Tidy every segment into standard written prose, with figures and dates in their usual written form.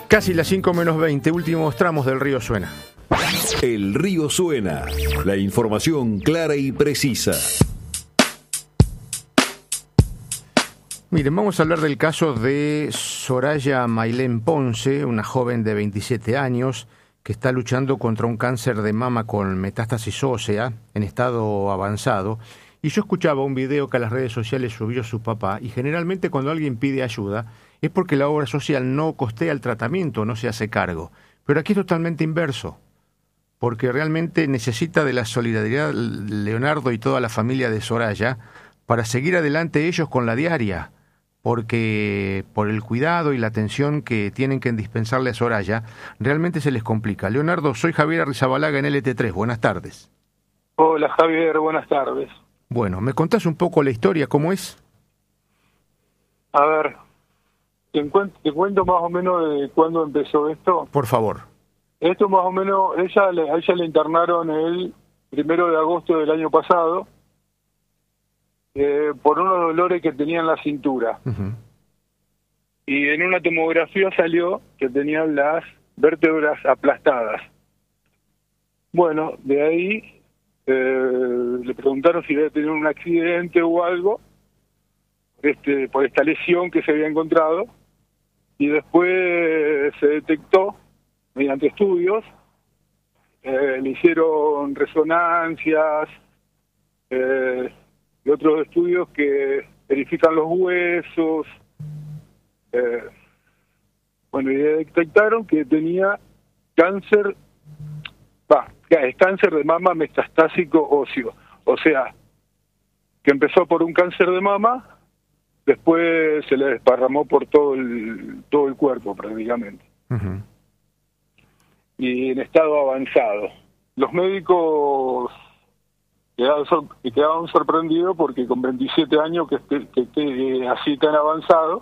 Casi las 5 menos 20, últimos tramos del Río Suena. El Río Suena, la información clara y precisa. Miren, vamos a hablar del caso de Soraya Mailén Ponce, una joven de 27 años que está luchando contra un cáncer de mama con metástasis ósea en estado avanzado. Y yo escuchaba un video que a las redes sociales subió su papá, y generalmente cuando alguien pide ayuda es porque la obra social no costea el tratamiento, no se hace cargo. Pero aquí es totalmente inverso, porque realmente necesita de la solidaridad Leonardo y toda la familia de Soraya para seguir adelante ellos con la diaria, porque por el cuidado y la atención que tienen que dispensarle a Soraya, realmente se les complica. Leonardo, soy Javier Arrizabalaga en LT3, buenas tardes. Hola Javier, buenas tardes. Bueno, ¿me contás un poco la historia, cómo es? A ver, te cuento más o menos de cuándo empezó esto. Por favor. Esto más o menos, a ella le internaron el 1 de agosto del año pasado por unos dolores que tenía en la cintura. Uh-huh. Y en una tomografía salió que tenía las vértebras aplastadas. Bueno, de ahí le preguntaron si había tenido un accidente o algo por esta lesión que se había encontrado, y después se detectó mediante estudios, le hicieron resonancias y otros estudios que verifican los huesos, bueno, y detectaron que tenía cáncer, es cáncer de mama metastásico óseo, o sea, que empezó por un cáncer de mama, después se le desparramó por todo el cuerpo prácticamente. Uh-huh. Y en estado avanzado. Los médicos quedaban sorprendidos porque con 27 años que esté así tan avanzado,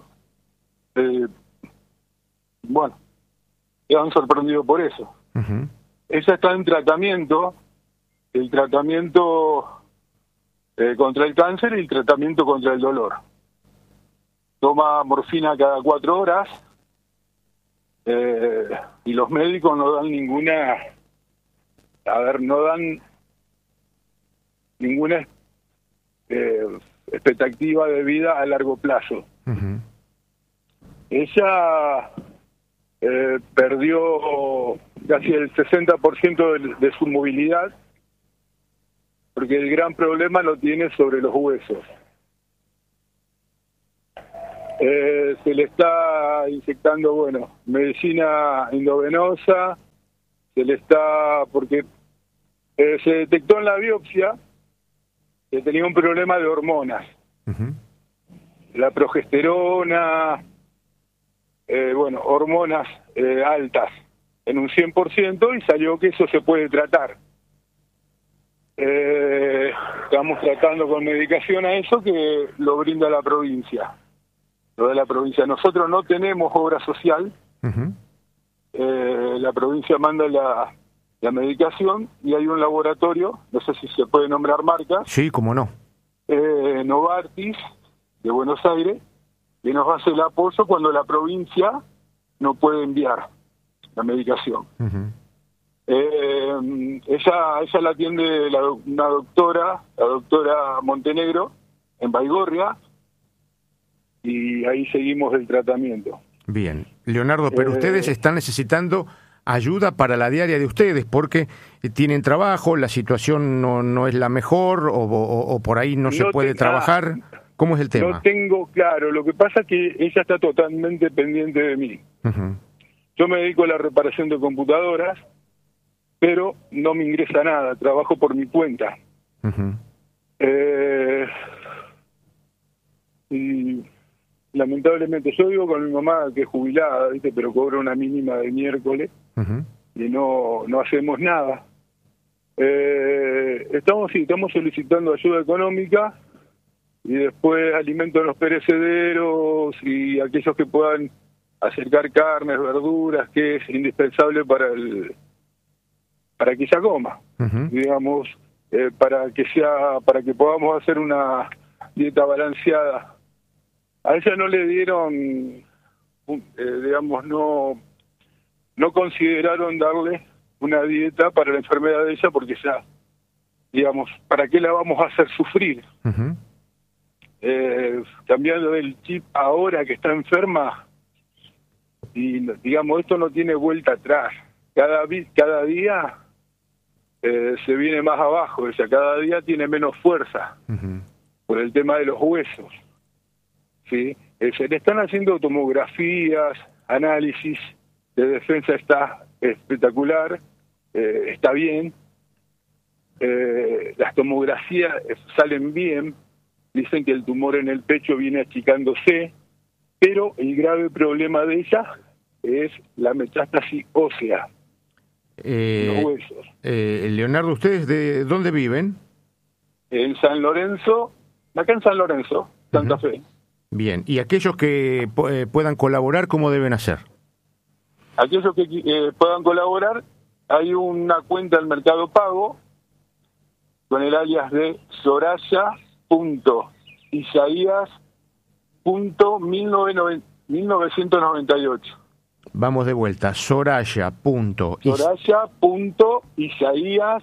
bueno, quedaban sorprendidos por eso. Uh-huh. Ella está en tratamiento, el tratamiento contra el cáncer y el tratamiento contra el dolor. Toma morfina cada 4 horas y los médicos no dan ninguna expectativa de vida a largo plazo. Uh-huh. Ella perdió casi el 60% de su movilidad, porque el gran problema lo tiene sobre los huesos. Se le está inyectando, medicina endovenosa, porque se detectó en la biopsia que tenía un problema de hormonas. Uh-huh. La progesterona, hormonas altas en un 100%, y salió que eso se puede tratar. Estamos tratando con medicación a eso, que lo brinda la provincia. Lo de la provincia. Nosotros no tenemos obra social. Uh-huh. La provincia manda la medicación, y hay un laboratorio, no sé si se puede nombrar marcas. Sí, cómo no. Novartis, de Buenos Aires, que nos hace el apoyo cuando la provincia no puede enviar la medicación. Uh-huh. Ella la atiende una doctora, la doctora Montenegro, en Baigorria, y ahí seguimos el tratamiento. Bien. Leonardo, pero ustedes están necesitando ayuda para la diaria de ustedes, porque tienen trabajo, la situación no es la mejor, o por ahí no se puede trabajar. ¿Cómo es el tema? No tengo claro. Lo que pasa es que ella está totalmente pendiente de mí. Uh-huh. Yo me dedico a la reparación de computadoras, pero no me ingresa nada, trabajo por mi cuenta. Uh-huh. Y lamentablemente yo vivo con mi mamá, que es jubilada, ¿viste? Pero cobra una mínima de miércoles. Uh-huh. Y no hacemos nada. Estamos solicitando ayuda económica, y después alimentos no perecederos y aquellos que puedan acercar carnes, verduras, que es indispensable para que ella coma. Uh-huh. Digamos, para que podamos hacer una dieta balanceada. A ella no le dieron, no consideraron darle una dieta para la enfermedad de ella porque ya, digamos, ¿para qué la vamos a hacer sufrir? Ujú. Cambiando el chip ahora que está enferma, y digamos, esto no tiene vuelta atrás. Cada día se viene más abajo, o sea, cada día tiene menos fuerza Ujú. por el tema de los huesos. ¿Sí? Se le están haciendo tomografías, análisis de defensa, está espectacular, está bien. Las tomografías salen bien, dicen que el tumor en el pecho viene achicándose, pero el grave problema de ella es la metástasis ósea, los huesos. Leonardo, ¿ustedes de dónde viven? En San Lorenzo, acá en San Lorenzo, Santa Ujú. Fe. Bien, y aquellos que puedan colaborar, ¿cómo deben hacer? Aquellos que puedan colaborar, hay una cuenta del Mercado Pago con el alias de soraya.isaías.1998. Vamos de vuelta, Soraya.Isaías.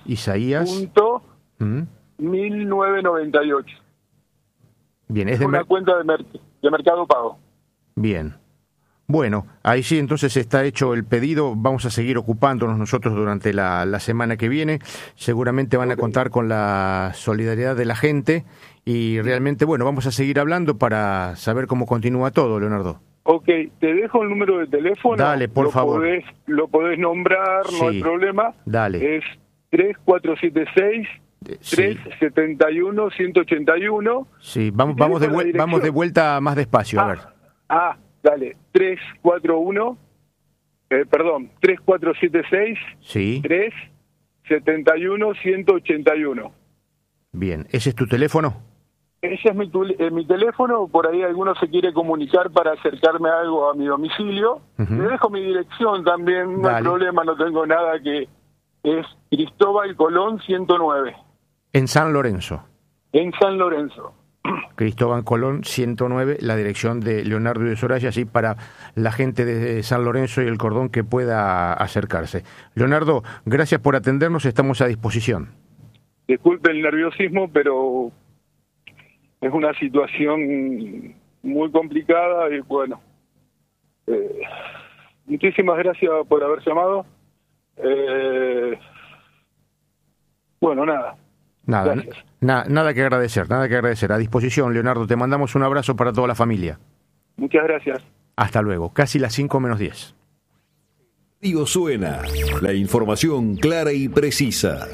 Soraya.isaías.1998. Bien, es Es de una cuenta de Mercado Pago. Bien. Bueno, ahí sí entonces está hecho el pedido, vamos a seguir ocupándonos nosotros durante la semana que viene, seguramente van a contar con la solidaridad de la gente y realmente, bueno, vamos a seguir hablando para saber cómo continúa todo, Leonardo. Ok, te dejo el número de teléfono. Dale, por favor. Lo podés nombrar, Sí, no hay problema. dale. Es 3476 Sí. 371 181. Sí, Y vamos te dejo la vamos de dirección. vuelta más despacio, a ver. Dale, 3476 Sí, 371 181. bien, ¿ese es tu teléfono? Ese es mi teléfono, por ahí alguno se quiere comunicar para acercarme a algo a mi domicilio. Ujú. Le dejo mi dirección también, no hay Dale. problema, no tengo nada, que es Cristóbal Colón 109, En San Lorenzo. en San Lorenzo. Cristóbal Colón 109, la dirección de Leonardo y de Soraya, así para la gente de San Lorenzo y el Cordón que pueda acercarse. Leonardo, gracias por atendernos, estamos a disposición. Disculpe el nerviosismo, pero es una situación muy complicada y bueno, muchísimas gracias por haber llamado. Bueno, nada. Nada, Gracias. nada que agradecer, nada que agradecer. A disposición, Leonardo, te mandamos un abrazo para toda la familia. Muchas gracias. Hasta luego, casi las 5:10. Río Suena, la información clara y precisa.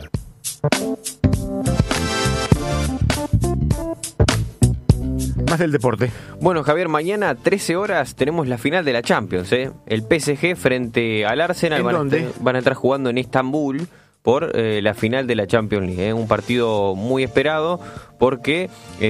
Más del deporte. Bueno, Javier, mañana 13 horas tenemos la final de la Champions, ¿eh? El PSG frente al Arsenal. ¿En dónde? Van a estar jugando en Estambul por la final de la Champions League, ¿eh? Un partido muy esperado porque,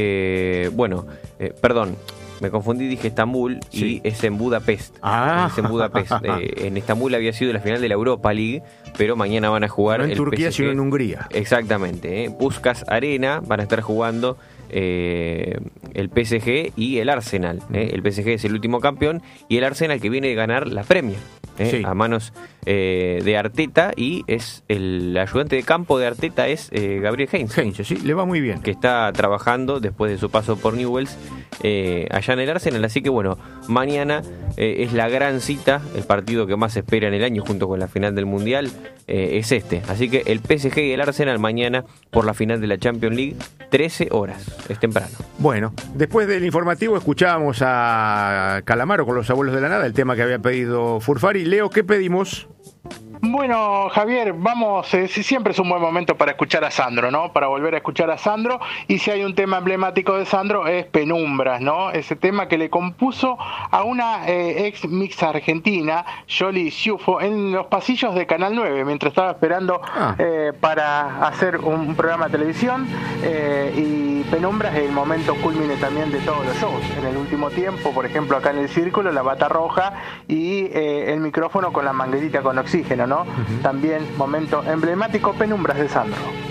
perdón, me confundí, dije Estambul Sí. y es en Budapest. Ah. Es en Budapest. En Estambul había sido la final de la Europa League, pero mañana van a jugar No en el Turquía, PSG. sino en Hungría. Exactamente, ¿eh? Puskás Arena van a estar jugando el PSG y el Arsenal, ¿eh? El PSG es el último campeón y el Arsenal que viene de ganar la Premier, ¿eh? Sí. A manos de Arteta, y es el ayudante de campo de Arteta es Gabriel Heinze, Heinze, sí, le va muy bien. que está trabajando después de su paso por Newell's allá en el Arsenal. Así que bueno, mañana es la gran cita, el partido que más se espera en el año junto con la final del Mundial, es este. Así que el PSG y el Arsenal mañana por la final de la Champions League, 13 horas, es temprano. Bueno, después del informativo escuchábamos a Calamaro con Los Abuelos de la Nada, el tema que había pedido Furfari. Leo, ¿qué pedimos? Bueno, Javier, vamos, siempre es un buen momento para escuchar a Sandro, ¿no? Para volver a escuchar a Sandro, y si hay un tema emblemático de Sandro es Penumbras, ¿no? Ese tema que le compuso a una ex mix argentina, Yoli Ciufo, en los pasillos de Canal 9, mientras estaba esperando para hacer un programa de televisión, y Penumbras es el momento culmine también de todos los shows. En el último tiempo, por ejemplo, acá en el Círculo, la bata roja y el micrófono con la manguerita con oxígeno, ¿no? También momento emblemático, Penumbras de Sandro.